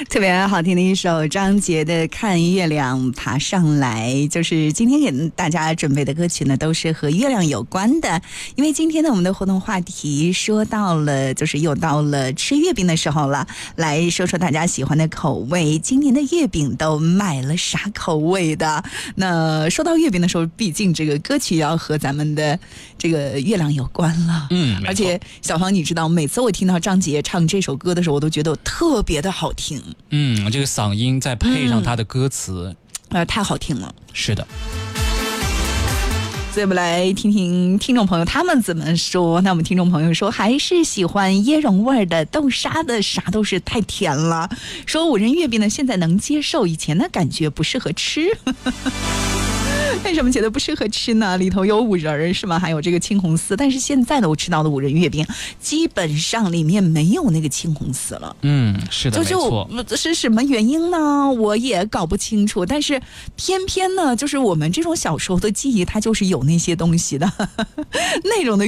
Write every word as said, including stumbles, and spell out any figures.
特别好听的一首张杰的《看月亮爬上来》，就是今天给大家准备的歌曲呢，都是和月亮有关的。因为今天呢，我们的活动话题说到了，就是又到了吃月饼的时候了，来说说大家喜欢的口味。今年的月饼都买了啥口味的？那说到月饼的时候，毕竟这个歌曲要和咱们的这个月亮有关了。 嗯， 而且小芳，你知道，每次我听到张杰唱这首歌的时候，我都觉得特别的好听。 嗯，这个嗓音再配上他的歌词， 嗯、呃，太好听了。 是的。 所以我们来听听听众朋友他们怎么说。那我们听众朋友说，还是喜欢椰蓉味的，豆沙的啥都是太甜了。说五仁月饼呢，现在能接受，以前的感觉不适合吃。为什么觉得不适合吃呢？里头有五仁是吗？还有这个青红丝，但是现在的我吃到的五仁月饼基本上里面没有那个青红丝了。 嗯，是的， 就就没错。 是什么原因呢？我也搞不清楚。但是偏偏呢，就是我们这种小时候的记忆，它就是有那些东西的那种的。